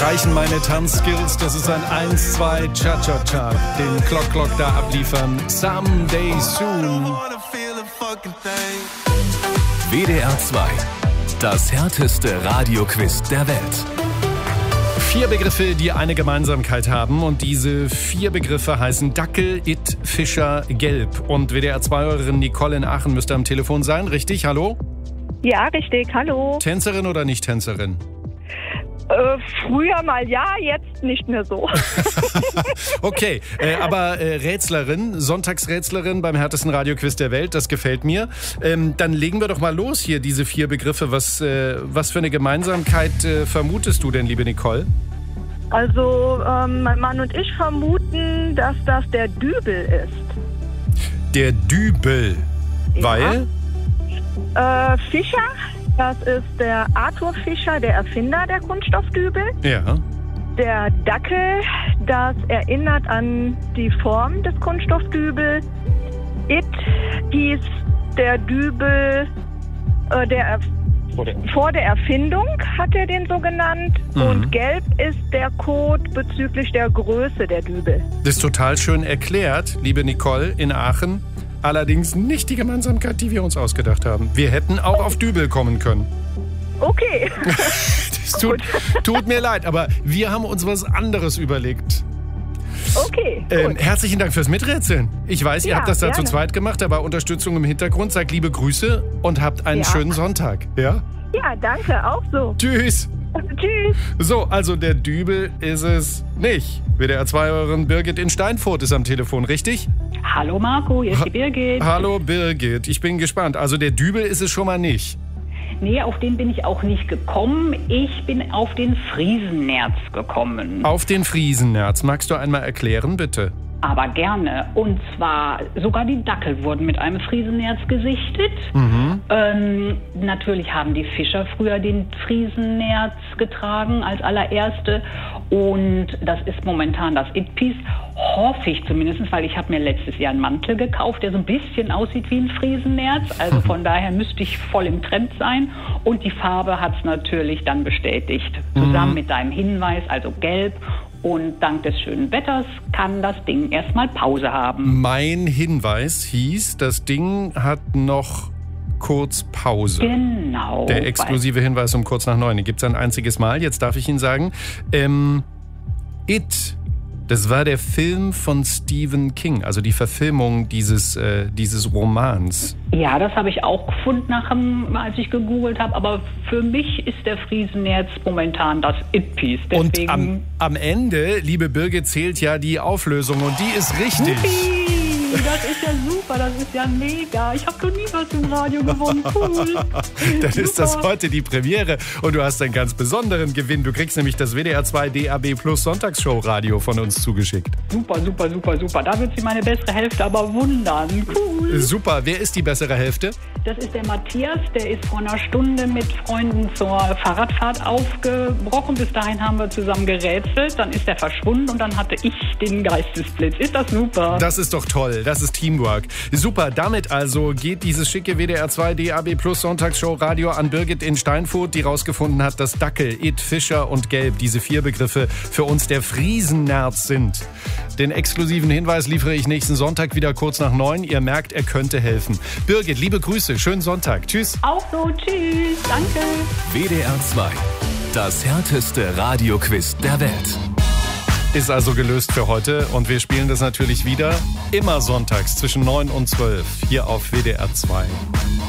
Reichen meine Tanzskills, das ist ein 1-2 Cha-Cha-Cha. Den Clock da abliefern. Someday soon. WDR 2. Das härteste Radioquiz der Welt. 4 Begriffe, die eine Gemeinsamkeit haben. Und diese 4 Begriffe heißen Dackel, It, Fischer, Gelb. Und WDR 2-Hörerin Nicole in Aachen müsste am Telefon sein, richtig? Hallo? Ja, richtig. Hallo. Tänzerin oder nicht Tänzerin? Früher mal ja, jetzt nicht mehr so. Okay, aber Rätslerin, Sonntagsrätslerin beim härtesten Radioquiz der Welt, das gefällt mir. Dann legen wir doch mal los hier, diese 4 Begriffe. Was für eine Gemeinsamkeit vermutest du denn, liebe Nicole? Also, mein Mann und ich vermuten, dass das der Dübel ist. Der Dübel, Ja. weil? Fischer, das ist der Arthur Fischer, der Erfinder der Kunststoffdübel. Ja. Der Dackel, das erinnert an die Form des Kunststoffdübel. It hieß der Dübel, vor der Erfindung hat er den so genannt. Und gelb ist der Code bezüglich der Größe der Dübel. Das ist total schön erklärt, liebe Nicole in Aachen. Allerdings nicht die Gemeinsamkeit, die wir uns ausgedacht haben. Wir hätten auch auf Dübel kommen können. Okay. Das tut mir leid, aber wir haben uns was anderes überlegt. Okay, gut. Herzlichen Dank fürs Miträtseln. Ich weiß, ihr Ja, habt das da zu gerne. zweit gemacht, aber Unterstützung im Hintergrund. Sagt liebe Grüße und habt einen Ja. schönen Sonntag. Ja? Ja, danke, auch so. Tschüss. Tschüss. So, also der Dübel ist es nicht. WDR 2-Hörerin Birgit in Steinfurt ist am Telefon, richtig? Hallo Marco, hier ist die Birgit. Hallo Birgit, ich bin gespannt. Also der Dübel ist es schon mal nicht. Nee, auf den bin ich auch nicht gekommen. Ich bin auf den Friesennerz gekommen. Auf den Friesennerz. Magst du einmal erklären, bitte? Aber gerne. Und zwar, sogar die Dackel wurden mit einem Friesennerz gesichtet. Natürlich haben die Fischer früher den Friesennerz getragen als allererste. Und das ist momentan das It-Piece. Hoffe ich zumindest, weil ich habe mir letztes Jahr einen Mantel gekauft, der so ein bisschen aussieht wie ein Friesennerz. Also von daher müsste ich voll im Trend sein. Und die Farbe hat es natürlich dann bestätigt. Zusammen mit deinem Hinweis, also gelb. Und dank des schönen Wetters kann das Ding erstmal Pause haben. Mein Hinweis hieß, das Ding hat noch kurz Pause. Genau. Der exklusive Hinweis um kurz nach 9. Den gibt es ein einziges Mal. Jetzt darf ich Ihnen sagen, It, das war der Film von Stephen King, also die Verfilmung dieses Romans. Ja, das habe ich auch gefunden, als ich gegoogelt habe. Aber für mich ist der Friesennerz momentan das It-Piece. Und Deswegen am Ende, liebe Birgit, zählt ja die Auflösung und die ist richtig. das ist ja super, das ist ja mega. Ich habe noch nie was im Radio gewonnen. Cool. Dann ist das Super. heute die Premiere und du hast einen ganz besonderen Gewinn. Du kriegst nämlich das WDR 2 DAB Plus Sonntagsshow-Radio von uns zugeschickt. Super, super, super, super. Da wird sich meine bessere Hälfte aber wundern. Cool. Super. Wer ist die bessere Hälfte? Das ist der Matthias, der ist vor einer Stunde mit Freunden zur Fahrradfahrt aufgebrochen. Bis dahin haben wir zusammen gerätselt. Dann ist er verschwunden und dann hatte ich den Geistesblitz. Ist das super? Das ist doch toll. Das ist Teamwork. Super. Damit also geht dieses schicke WDR 2 DAB Plus Sonntagsshow-Radio an Birgit in Steinfurt, die rausgefunden hat, dass Dackel, It, Fischer und Gelb, diese 4 Begriffe, für uns der Friesennerz sind. Den exklusiven Hinweis liefere ich nächsten Sonntag wieder kurz nach 9. Ihr merkt, er könnte helfen. Birgit, liebe Grüße. Schönen Sonntag. Tschüss. Auch so. Tschüss. Danke. WDR 2. Das härteste Radioquiz der Welt. Ist also gelöst für heute und wir spielen das natürlich wieder immer sonntags zwischen 9 und 12 hier auf WDR 2.